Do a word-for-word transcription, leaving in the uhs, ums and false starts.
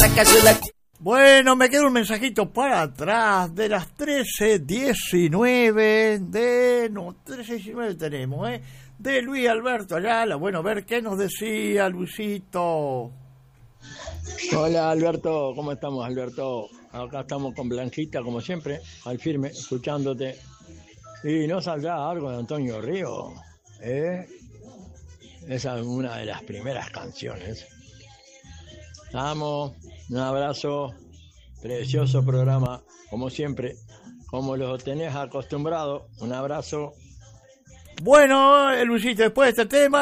Bueno, me queda un mensajito para atrás de las trece diecinueve de... No, trece diecinueve tenemos, ¿eh? De Luis Alberto Ayala. Bueno, a ver qué nos decía Luisito. Hola Alberto, ¿cómo estamos Alberto? Acá estamos con Blanquita, como siempre, al firme, escuchándote. Y no saldrá algo de Antonio Río, ¿eh? Esa es una de las primeras canciones. Vamos, un abrazo, precioso programa, como siempre, como lo tenés acostumbrado. Un abrazo. Bueno, Luisito, después de este tema